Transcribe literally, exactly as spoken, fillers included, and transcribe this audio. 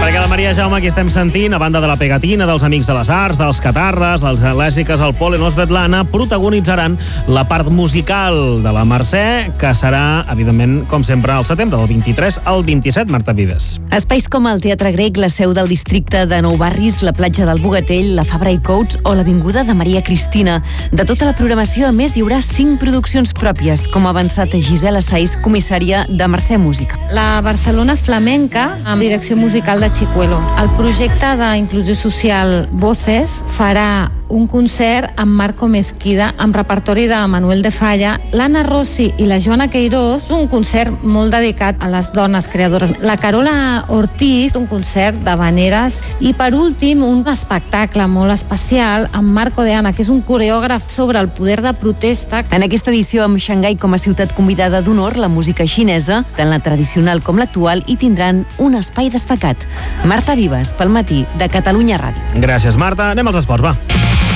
Perquè la Maria Jaume, aquí estem sentint, a banda de la pegatina, dels Amics de les Arts, dels Catarres, les Lèsiques, el Polen o Svetlana, protagonitzaran la part musical de la Mercè, que serà, evidentment, com sempre, al setembre, del vint-i-tres al vint-i-set, Marta Vives. Espais com el Teatre Grec, la seu del districte de Nou Barris, la platja del Bogatell, la Fabra i Coats o l'Avinguda de Maria Cristina. De tota la programació, a més, hi haurà cinc produccions pròpies, com ha avançat Gisela Saiz, comissària de Mercè Música. La Barcelona Flamenca, amb direcció musical de Chicuelo. El projecte d'inclusió social Voces farà un concert amb Marco Mezquida, amb repertori de Manuel de Falla, l'Anna Rossi i la Joana Queirós, un concert molt dedicat a les dones creadores. La Carola Ortiz, un concert d'habaneres. I per últim, un espectacle molt especial amb Marco de Ana, que és un coreògraf sobre el poder de protesta. En aquesta edició, amb Xangai com a ciutat convidada d'honor, la música xinesa, tant la tradicional com l'actual, hi tindran un espai destacat. Marta Vives, pel matí, de Catalunya Ràdio. Gràcies, Marta. Anem als esports, va.